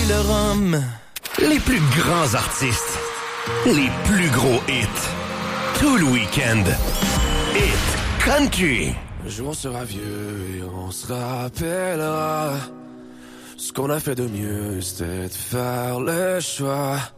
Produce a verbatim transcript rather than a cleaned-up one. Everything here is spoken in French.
le rhum. Les plus grands artistes. Les plus gros hits. Tout le week-end. Hit Country. Un jour on sera vieux et on se rappellera. Ce qu'on a fait de mieux, c'était de faire le choix